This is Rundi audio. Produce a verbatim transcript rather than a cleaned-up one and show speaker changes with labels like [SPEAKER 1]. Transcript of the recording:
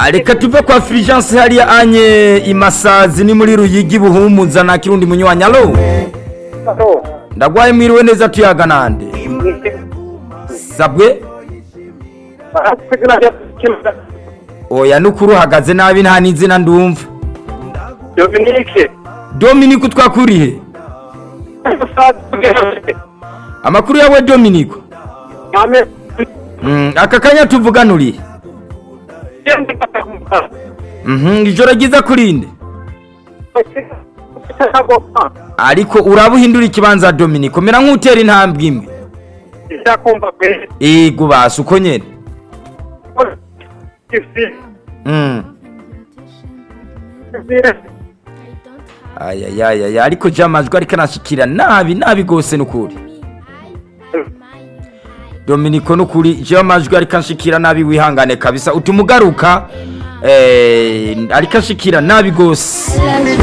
[SPEAKER 1] reka tuve kwa Fulgence hariya anye imasazi ni muri Ruyigi Buhumuza na Kirundi munywanyi. Allo ndagwaye mwiriwe neza tuyaga nande sabwe oya nukuru hagaze nabi nta nizina ndumva.
[SPEAKER 2] Dominique
[SPEAKER 1] Dominique twakurihe amakuru yawe Dominique?
[SPEAKER 2] Amen.
[SPEAKER 1] Mm, aka kanya tuvuganuriye. Mhm, ijoro giza kurinde. Ariko urabuhindura ikibanza Dominique, mera nk'utera intambwe imwe.
[SPEAKER 2] Ndakumva pe.
[SPEAKER 1] Ego basi uko nyene. Mm. Aya ya ya ya ariko jamajwe ariko nashikira nabi nabi gose nukuri. Dominique nukuri jamajwe ariko nshikira nabi wihangane kabisa utumugaruka eh ariko nshikira nabi gose.